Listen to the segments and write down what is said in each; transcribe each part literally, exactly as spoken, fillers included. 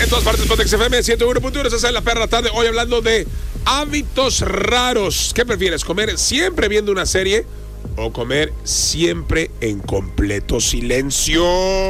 En todas partes, Pontex F M ciento uno punto uno, esa es la perra tarde. Hoy hablando de hábitos raros. ¿Qué prefieres, comer siempre viendo una serie o comer siempre en completo silencio?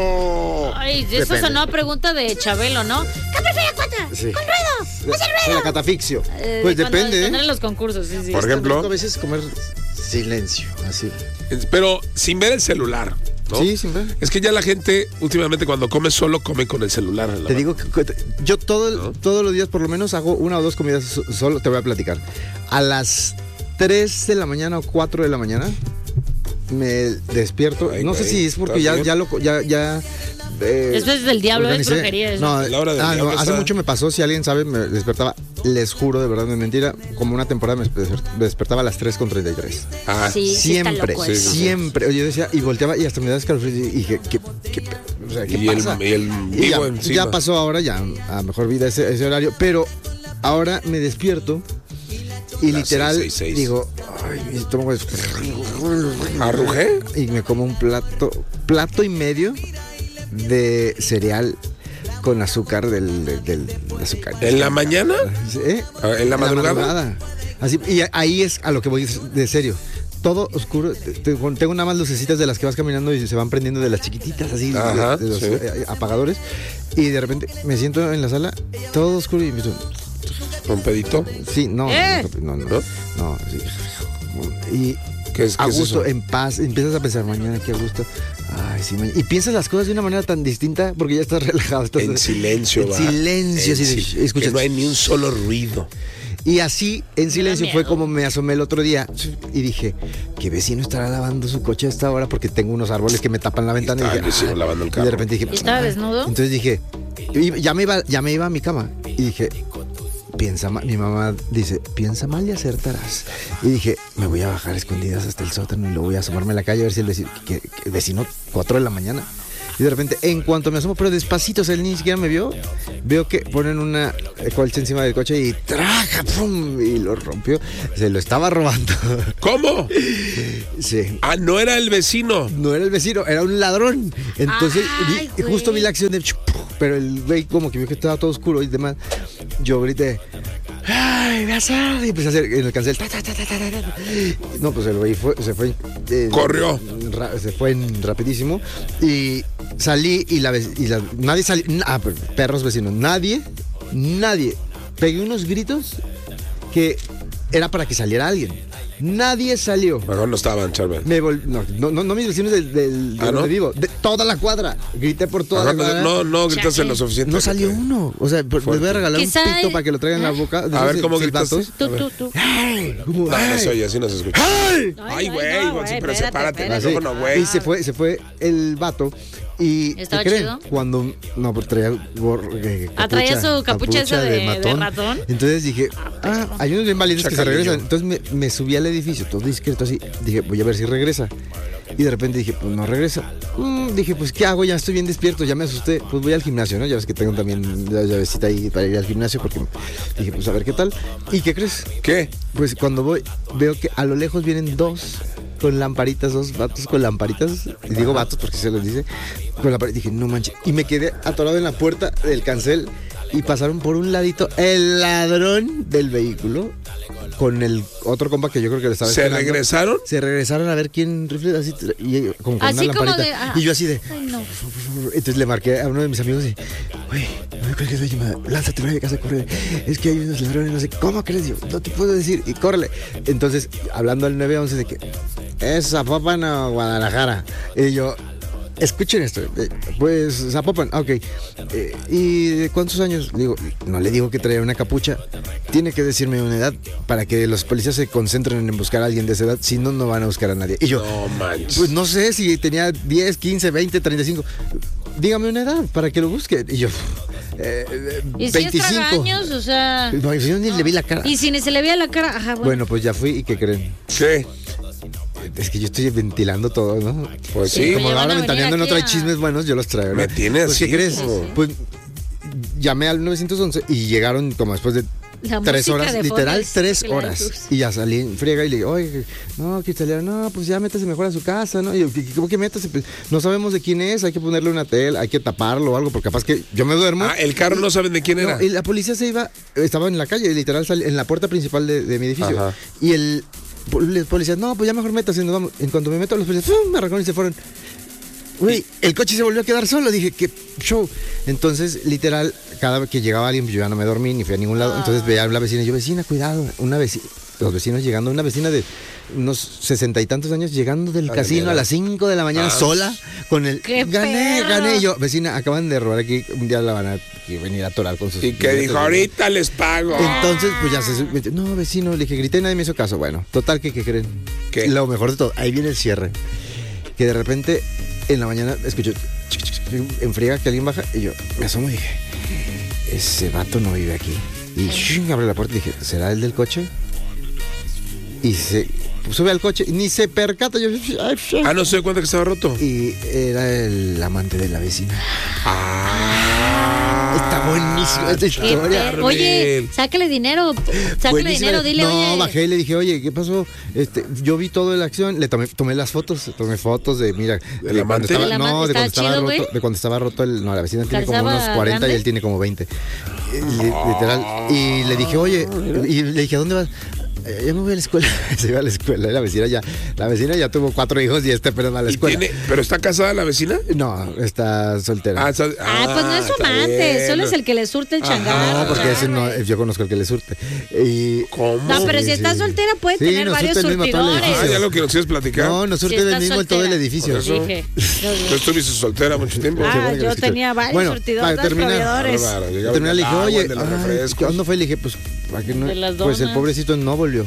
Ay, eso Depende. sonó a pregunta de Chabelo, ¿no? ¿Qué prefieres, Cuata? Sí. ¿Con ruedo? ¿Haz el Se ruedo? la catafixio. Eh, Pues cuando- depende. cuando eran los concursos, sí, sí. Por A ejemplo, veces comer silencio, así. pero sin ver el celular, ¿no? Sí, sin ver. Es que ya la gente últimamente cuando come solo come con el celular. en la Te mano. digo que que- yo todo, ¿No? todos los días por lo menos hago una o dos comidas so- solo, te voy a platicar. A las tres de la mañana o cuatro de la mañana me despierto. Ay, no sé güey, si es porque ¿estás ya, bien? ya lo ya, ya eh, Eso es del diablo, es organicé. brujería eso. No, La hora del ah, diablo no, hace está- mucho me pasó, si alguien sabe, me despertaba, les juro, de verdad, no es mentira, como una temporada me desper- me despertaba a las tres con treinta y tres. Ah, Sí, sí está Siempre, loco sí, eso. sí. siempre. Yo decía, y volteaba y hasta me daba escalofríos y dije, ¿qué, qué, o sea, ¿qué y, pasa? el, y el Y vivo ya, encima. ya pasó ahora, ya a mejor vida ese, ese horario, pero ahora me despierto y Las literal seis, seis, seis. digo, ay, mi estómago es... ¿Arrujé? Y me como un plato, plato y medio de cereal con azúcar del, del, del azúcar. ¿En la mañana? ¿Eh? Ah, ¿en la madrugada? Así, y ahí es a lo que voy de serio. Todo oscuro, te- te- tengo nada más lucecitas de las que vas caminando y se van prendiendo de las chiquititas, así, de- Ajá, de, los sí. eh, apagadores. Y de repente me siento en la sala, todo oscuro y empiezo, ¿Un pedito? sí, no, ¿Eh? no, no, no, ¿No? no, sí. Y ¿Qué es, qué a es gusto, eso? en paz, empiezas a pensar mañana, qué a gusto. Ay, sí, mañana. Y piensas las cosas de una manera tan distinta porque ya estás relajado. Estás En silencio, en va. silencio, En así de- si- escuchas. que no hay ni un solo ruido. Y así, en silencio, miedo. fue como me asomé el otro día y dije, ¿qué vecino estará lavando su coche a esta hora? Porque tengo unos árboles que me tapan la ventana. estaba Y, el dije, vecino "Ah". lavando el Y carro. de repente dije, ¿Y estaba "Ah". desnudo? Entonces dije, y ya me iba, ya me iba a mi cama. Y dije, piensa mal, mi mamá dice, piensa mal y acertarás. Y dije, me voy a bajar a escondidas hasta el sótano y luego voy a asomarme a la calle a ver si el vecino, que, que el vecino, cuatro de la mañana. Y de repente, en cuanto me asomo, pero despacito, o sea, él ni siquiera me vio, veo que ponen una colcha encima del coche y ¡traja! ¡Pum! Y lo rompió. Se lo estaba robando. ¿Cómo? Sí. Ah, no era el vecino. No era el vecino, era un ladrón. Entonces, Ay, vi- justo güey. vi la acción de... Pero el güey como que vio que estaba todo oscuro y demás. Yo grité... ¡Ay, me asado! Y empecé a hacer en el cancel. Ta, ta, ta, ta, ta, ta, ta. No, pues el güey fue, se fue. eh, Corrió. ra- se fue en rapidísimo. Y salí y la, ve- y la nadie salió. Ah, pero perros vecinos. Nadie, nadie. Pegué unos gritos que era para que saliera alguien. Nadie salió. Mejor no estaban, Charbel. Me vol- no, no, no, no mis vecinos del, del, de ¿Ah, donde no? vivo, de toda la cuadra. Grité por toda Ajá, la cuadra. no, no gritas Chale. lo suficiente. No salió uno. O sea, por- les voy a regalar un Quizá pito el- para que lo traigan en la boca. de A ver, esos ¿cómo silbatos. gritaste? Tú, tú, tú. ¡Ay! ¿Cómo? No, no ¡Ay! se oye, así no se escucha. ¡Ay! Ay, güey, no, güey, sí, pero espérate, sepárate el espérate. Así. micrófono, güey. Y se fue, se fue el vato. Y ¿qué ¿Estaba creen? chido? Cuando no, pues traía gorro, eh, Ah, traía su capucha esa de- de ratón. Entonces dije, ah, hay unos bien valientes que se Chacalillo. regresan. Entonces me, me subí al edificio, todo discreto así. Dije, voy a ver si regresa. Y de repente dije, pues no regresa. Mm, dije, pues ¿qué hago? Ya estoy bien despierto, ya me asusté. Pues voy al gimnasio, ¿no? Ya ves que tengo también la llavecita ahí para ir al gimnasio porque dije, pues a ver qué tal. ¿Y qué crees? ¿Qué? Pues cuando voy, veo que a lo lejos vienen dos con lamparitas, dos vatos con lamparitas. Y digo vatos porque se les dice. Con lamparitas. Dije, no manches. Y me quedé atorado en la puerta del cancel. Y pasaron por un ladito el ladrón del vehículo con el otro compa que yo creo que le estaba ¿Se esperando. regresaron? Se regresaron a ver quién rifle así y como con Así una como lamparita. de, ah. Y yo así de. Ay, no. Entonces le marqué a uno de mis amigos y, güey, no me cuelgues la llamada, lánzate de casa, corre. Es que hay unos ladrones, no sé, ¿cómo crees? Yo, no te puedo decir, y córrele. Entonces, hablando al nueve once de que es Zapopan o Guadalajara. Y yo, escuchen esto, eh, pues Zapopan, ok. Eh, ¿Y de cuántos años? Le digo, no le digo que traía una capucha. Tiene que decirme una edad para que los policías se concentren en buscar a alguien de esa edad. Si no, no van a buscar a nadie. Y yo, No manches. pues no sé si tenía diez, quince, veinte, treinta y cinco. Dígame una edad para que lo busque. Y yo, eh, eh, ¿Y si es veinticinco. tragaños? O sea... No, yo ni le vi la cara. Y si ni se le veía la cara, ajá, bueno. Bueno, pues ya fui y ¿qué creen? ¿Qué? Es que yo estoy ventilando todo, ¿no? Pues Sí, sí. Como Oye, van ahora a venir ventaneando en aquí otra hay a- chismes buenos, yo los traigo, ¿no? Me tiene Pues, ¿qué así, crees? como- Pues llamé al nueve once y llegaron como después de La tres música horas, de literal, fondo es tres que la horas. luz. Y ya salí en friega y le digo, oye, no, Cristalera, no, pues ya métase mejor a su casa, ¿no? Y yo, ¿cómo que métase? Pues, no sabemos de quién es, hay que ponerle una tela, hay que taparlo o algo, porque capaz que yo me duermo. Ah, el carro no saben de quién era. No, y la policía se iba, estaba en la calle, literal, sal- en la puerta principal de, de mi edificio. Ajá. Y el pol- policía, no, pues ya mejor métase, nos vamos. En cuanto me meto, los policías, ¡fum!, me arrancaron y se fueron. Güey, el coche se volvió a quedar solo. Dije, qué show. Entonces, literal, cada vez que llegaba alguien, yo ya no me dormí ni fui a ningún lado. Entonces veía a la vecina y yo, vecina, cuidado. Una vecina, los vecinos llegando, una vecina de unos sesenta y tantos años llegando del Ah, casino mira. a las cinco de la mañana Ah. sola con el ¡Qué gané, perro! gané. Y yo, vecina, acaban de robar aquí, un día la van a aquí venir a atorar con sus. Y que dijo, ahorita les pago. Entonces, pues ya se metió. No, vecino, le dije, grité y nadie me hizo caso. Bueno, total, que ¿qué creen? ¿Qué? Lo mejor de todo, ahí viene el cierre. Que de repente, en la mañana, escucho, chic, chic, chic, en friega que alguien baja, y yo me asomo y dije, ese vato no vive aquí. Y shing, abre la puerta y dije, ¿será el del coche? Y se sube al coche y ni se percata. Yo, ay, shing. Ah, no se dio cuenta que estaba roto. Y era el amante de la vecina. Ah. Está buenísima esta Qué historia. per- Oye, sácale dinero, sácale Buenísima. dinero, dile, no, oye. bajé y le dije, oye, ¿qué pasó? Este, yo vi toda la acción, le tomé, tomé las fotos, tomé fotos de, mira, ¿Del de amante? estaba, ¿Del amante? no, de cuando ¿Estaba estaba chido, roto, güey? de cuando estaba roto el, no, la vecina tiene como ¿Calzaba unos cuarenta grande? y él tiene como veinte. Y, literal. Y le dije, oye, y le dije, ¿a dónde vas? Eh, Ya me voy a la escuela. Se iba a la escuela. Y la vecina ya, la vecina ya tuvo cuatro hijos y este pero va a la ¿Y escuela. tiene- ¿Pero está casada la vecina? No, está soltera. Ah, está- Ah, pues no es su está amante, bien. solo es el que le surte el Ajá. changarro. no, porque ese no, güey. yo conozco el que le surte. Y, ¿Cómo? No, pero Sí, si está sí. soltera puede Sí, tener nos varios surte el mismo todo el surtidores. Ah, ya lo que nos quieres platicar. no, nos surte Si del está mismo en todo el soltera. edificio. Por eso. Dije. Tú estuviste soltera mucho tiempo. Ah, Qué bueno que yo lo escuché. tenía varios Bueno, surtidores, para terminar, proveedores. Bárbaro, Al llegaba terminar el le dije, agua, oye, el de los ay, refrescos. ¿cuándo fue? Le dije, pues, ¿para qué no? De las Pues el donas. pobrecito no volvió.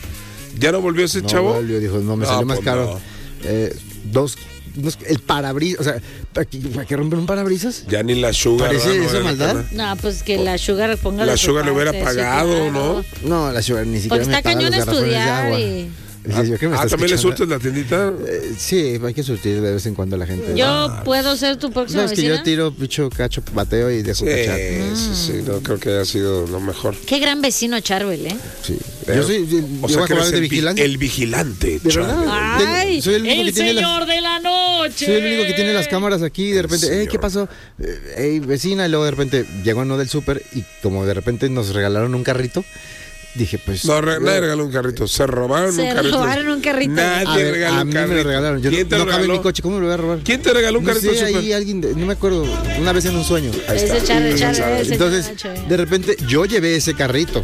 ¿Ya no volvió ese No chavo? volvió, dijo, no, me No, salió más pues caro. no. Eh, dos, unos- el parabrisas, o sea, ¿para qué, para qué romper un parabrisas? Ya ni la Sugar. ¿Parece ¿verdad? No eso era la maldad? cara. No, pues que la Sugar ponga La de su Sugar le hubiera parte, sí, pagado, claro. ¿no? No, la Sugar ni siquiera Porque me está paga cañón los garrafones de estudiar agua. y... Dije, ¿yo qué me Ah, estás ¿también le escuchando? surtes la tiendita? Eh, sí, hay que surtir de vez en cuando a la gente. Yo puedo ser tu No, próxima es que vecina. yo tiro, picho, cacho, bateo y dejo Sí, cachar. sí, sí, no creo que haya sido lo mejor. Qué gran vecino Charbel, ¿eh? Sí. Pero- Yo soy, yo O voy sea a que cobrar eres de el, vi- vigilante. el vigilante. ¿De verdad? Charbel. Ay, soy el único que tiene las- señor de la noche. Soy el único que tiene las cámaras aquí y de repente, señor. hey, ¿qué pasó? Eh, Hey, vecina, y luego de repente llegó uno del súper y como de repente nos regalaron un carrito, dije, pues... No, re- nadie regaló un carrito. Se robaron Se un carrito. robaron un carrito. Nadie a, ver, regaló a un mí carrito. me lo regalaron. Yo no, ¿Quién te no lo cabe en regaló? mi coche, ¿cómo me lo voy a robar? ¿Quién te regaló un No carrito sé, súper? ahí alguien, de- no me acuerdo, una vez en un sueño. Ahí está. Ese Charbel, Charbel, ese Entonces, Charbel. de repente, yo llevé ese carrito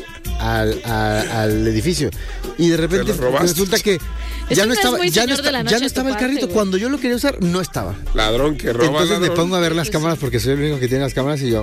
al, a- al edificio y de repente ¿Te lo robaste? resulta que Eso ya no no es estaba, muy ya no, señor de esta- la ya noche no de estaba tu el carrito. parte, güey. Cuando yo lo quería usar, no estaba. Ladrón que roba, Entonces me ladrón. pongo a ver las cámaras porque soy el único que tiene las cámaras y yo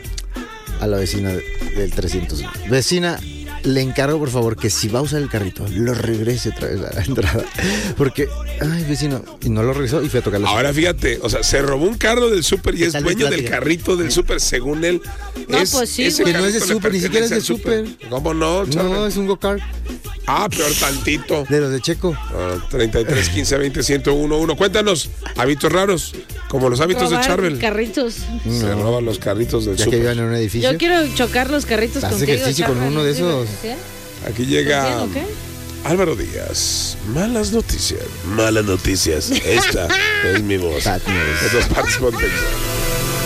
a la vecina de- del trescientos. Vecina, le encargo por favor que si va a usar el carrito, lo regrese otra vez a la entrada. Porque, ay, vecino, y no lo regresó y fui a tocar la Ahora fíjate, o sea, se robó un carro del súper y es Tal vez dueño del plática. carrito del súper, según él. No, Es- pues sí, ese güey. Que no es de carrito le súper, ni siquiera es de pertenece al súper. ¿Cómo no, No, Charbel? es un go-kart Ah, peor tantito. de los de Checo. Ah, treinta y tres, quince, veinte, ciento uno, uno. Cuéntanos, hábitos raros, como los hábitos Robar de Charbel. carritos. Se roban los carritos del Ya que vivan súper. en un edificio. Yo quiero chocar los carritos Haz contigo, ejercicio con Charbel, uno de ¿sí? esos. ¿Sí? Aquí llega ¿Sí, o qué? Álvaro Díaz. Malas noticias. Malas noticias. Esta es mi voz. Bad news. Estas partes, ponte.